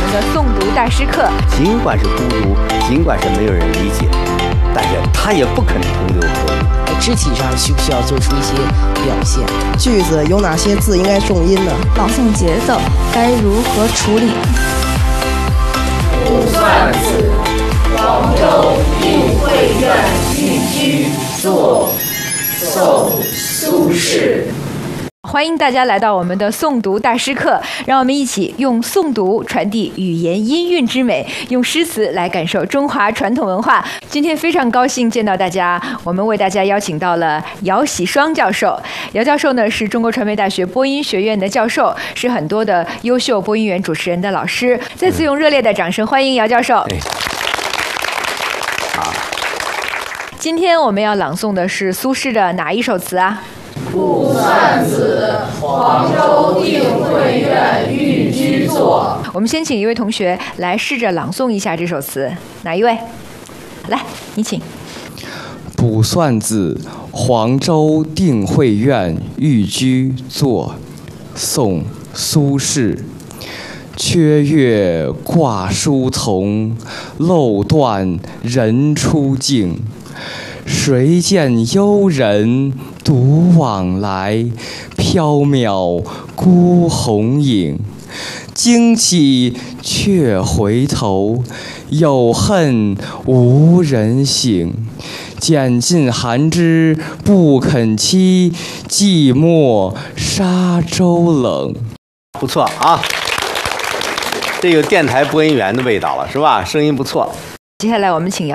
的诵读大师课。 尽管是孤独，尽管是没有人理解，但是他也不肯同流合污。 肢体上需不需要做出一些表现？ 句子有哪些字应该重音呢？ 朗诵节奏该如何处理？ 不算字，黄州定慧院寓居作，宋苏轼。 欢迎大家来到我们的诵读大师课，让我们一起用诵读传递语言音韵之美，用诗词来感受中华传统文化。今天非常高兴见到大家，我们为大家邀请到了姚喜双教授。姚教授呢是中国传媒大学播音学院的教授，是很多的优秀播音员主持人的老师。再次用热烈的掌声欢迎姚教授。今天我们要朗诵的是苏轼的哪一首词啊？ 不算字，黄州定慧院寓居作。 我们先请一位同学来试着朗诵一下这首词，哪一位？来，你请。 卜算子·黄州定慧院寓居作，宋·苏轼。缺月挂书丛，漏断人初静。谁见幽人独往来，缥缈孤鸿影。惊起却回头，有恨无人省。拣尽寒枝不肯栖，寂寞沙洲冷。 不错啊，这有电台播音员的味道了，是吧？声音不错。 接下来我们请姚